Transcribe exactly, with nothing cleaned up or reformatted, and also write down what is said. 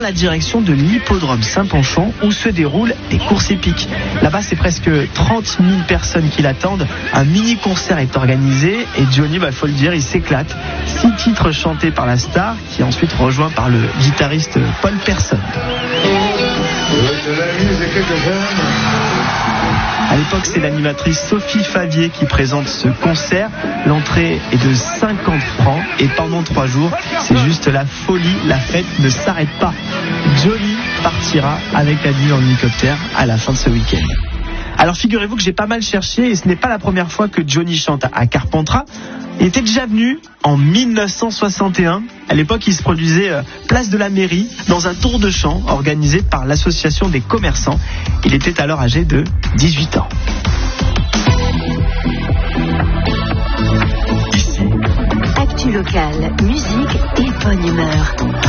La direction de l'hippodrome Saint-Panchon où se déroulent les courses épiques. Là-bas, c'est presque trente mille personnes qui l'attendent. Un mini-concert est organisé et Johnny, bah, faut le dire, il s'éclate. Six titres chantés par la star qui est ensuite rejoint par le guitariste Paul Persson. À l'époque, c'est l'animatrice Sophie Favier qui présente ce concert. L'entrée est de cinquante francs et pendant trois jours, c'est juste la folie. La fête ne s'arrête pas. Johnny partira avec la nuit en hélicoptère à la fin de ce week-end. Alors figurez-vous que j'ai pas mal cherché et ce n'est pas la première fois que Johnny chante à Carpentras. Il était déjà venu en mille neuf cent soixante et un. À l'époque, il se produisait place de la mairie dans un tour de chant organisé par l'association des commerçants. Il était alors âgé de dix-huit ans. Ici, Actu Local, musique et bonne humeur.